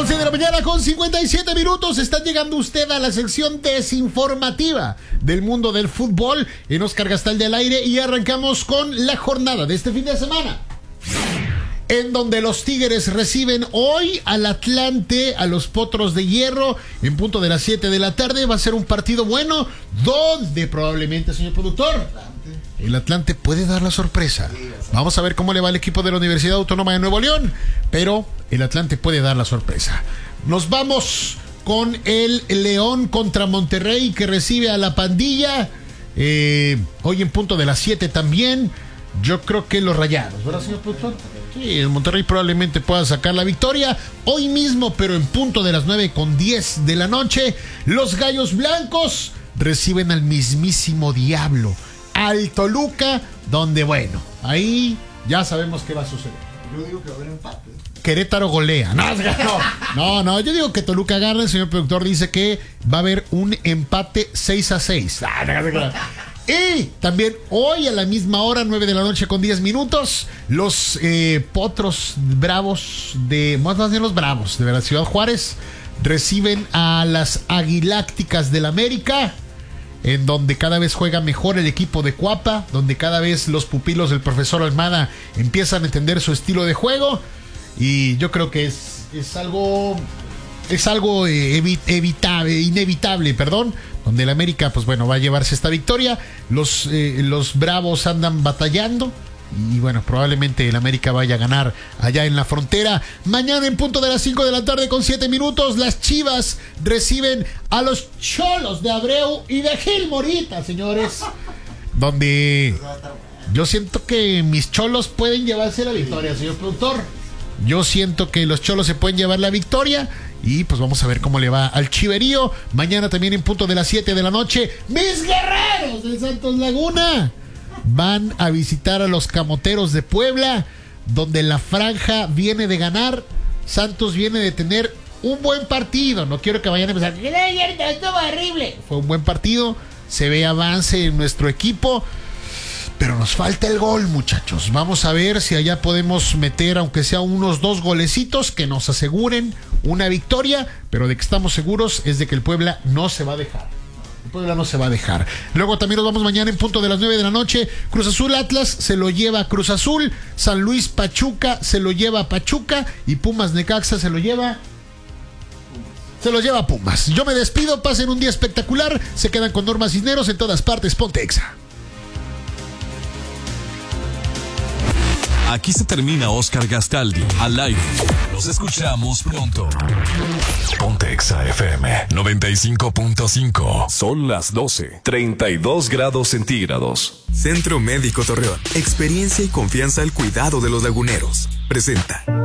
11 de la mañana con 57 minutos. Está llegando usted a la sección desinformativa del mundo del fútbol en Oscar Gastaldi al aire y arrancamos con la jornada de este fin de semana, en donde los Tigres reciben hoy al Atlante, a los Potros de Hierro, en punto de las 7 de la tarde. Va a ser un partido bueno, donde probablemente, señor productor, el Atlante puede dar la sorpresa. Vamos a ver cómo le va al equipo de la Universidad Autónoma de Nuevo León, pero el Atlante puede dar la sorpresa. Nos vamos con el León contra Monterrey, que recibe a la Pandilla, hoy en punto de las 7 también. Yo creo que los Rayados, ¿verdad, señor productor? Sí, el Monterrey probablemente pueda sacar la victoria hoy mismo, pero en punto de las 9:10 de la noche. Los Gallos Blancos reciben al mismísimo Diablo, al Toluca, donde, bueno, ahí ya sabemos qué va a suceder. Yo digo que va a haber empate. Querétaro golea. No, yo digo que Toluca gana. El señor productor dice que va a haber un empate 6-6. Y también hoy a la misma hora, 9 de la noche con 10 minutos, los Potros Bravos más bien los Bravos de la Ciudad Juárez reciben a las Aguilácticas del América, en donde cada vez juega mejor el equipo de Cuapa, donde cada vez los pupilos del profesor Almada empiezan a entender su estilo de juego, y yo creo que es algo inevitable, donde el América, pues bueno, va a llevarse esta victoria. Los Bravos andan batallando y bueno, probablemente el América vaya a ganar allá en la frontera. Mañana en punto de las 5 de la tarde con 7 minutos, las Chivas reciben a los Cholos de Abreu y de Gil Morita, señores, donde yo siento que mis Cholos pueden llevarse la victoria, señor productor. Yo siento que los Cholos se pueden llevar la victoria. Y pues vamos a ver cómo le va al Chiverío. Mañana también en punto de las 7 de la noche, mis guerreros del Santos Laguna van a visitar a los Camoteros de Puebla, donde la franja viene de ganar. Santos viene de tener un buen partido. No quiero que vayan a empezar, estuvo horrible. Fue un buen partido. Se ve avance en nuestro equipo, pero nos falta el gol, muchachos. Vamos a ver si allá podemos meter, aunque sea unos 2 golecitos que nos aseguren una victoria, pero de que estamos seguros es de que el Puebla no se va a dejar. El Puebla no se va a dejar. Luego también nos vamos mañana en punto de las 9 de la noche. Cruz Azul Atlas se lo lleva a Cruz Azul. San Luis Pachuca se lo lleva a Pachuca. Y Pumas Necaxa se lo lleva a Pumas. Yo me despido, pasen un día espectacular. Se quedan con Norma Cisneros en todas partes. Ponte Exa. Aquí se termina Oscar Gastaldi al aire. Nos escuchamos pronto. Ponte Exa FM 95.5. Son las 12. 32 grados centígrados. Centro Médico Torreón. Experiencia y confianza al cuidado de los laguneros. Presenta.